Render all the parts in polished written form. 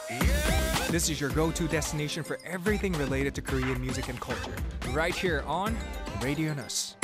This is your go-to destination for everything related to Korean music and culture. Right here on Radio Nus.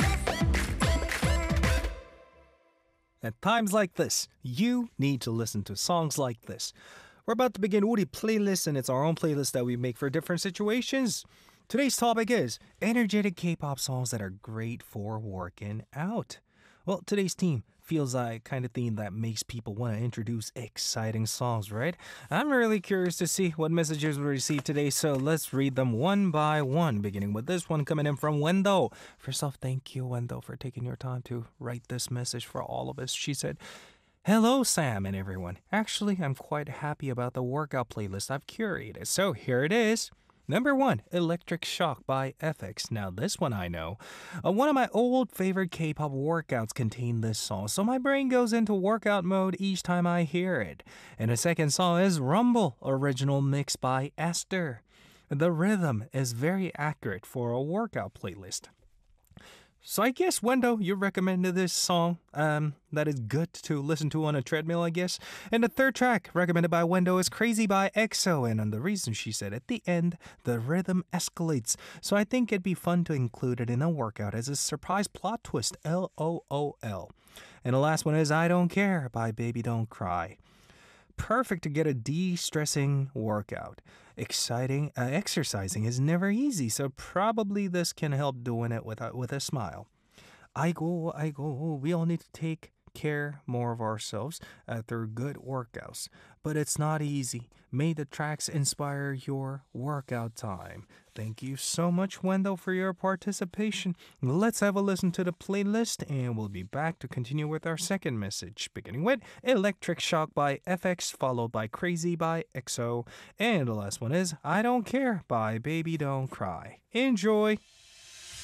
At times like this, you need to listen to songs like this. We're about to begin Uri playlist, and it's our own playlist that we make for different situations. Today's topic is energetic K-pop songs that are great for working out. Well, today's theme feels like kind of theme that makes people want to introduce exciting songs, right? I'm really curious to see what messages we received today, so let's read them one by one, beginning with this one coming in from Wendo. First off, thank you, Wendo, for taking your time to write this message for all of us. She said, "Hello, Sam and everyone. Actually, I'm quite happy about the workout playlist I've curated, so here it is. Number 1, Electric Shock by FX. Now this one I know. One of my old favorite K-pop workouts contain this song, so my brain goes into workout mode each time I hear it. And the second song is Rumble, original mix by Esther. The rhythm is very accurate for a workout playlist. So I guess, Wendo, you recommended this song that is good to listen to on a treadmill, I guess. And the third track recommended by Wendo is Crazy by EXO. And on the reason she said at the end, the rhythm escalates. So I think it'd be fun to include it in a workout as a surprise plot twist, LOOL. And the last one is I Don't Care by Baby Don't Cry. Perfect to get a de-stressing workout. Exercising is never easy, so probably this can help doing it with a smile. 아이고, we all need to take care more of ourselves through good workouts. But it's not easy. May the tracks inspire your workout time. Thank you so much, Wendell, for your participation. Let's have a listen to the playlist, and we'll be back to continue with our second message, beginning with Electric Shock by FX, followed by Crazy by EXO, and the last one is I Don't Care by Baby Don't Cry. Enjoy!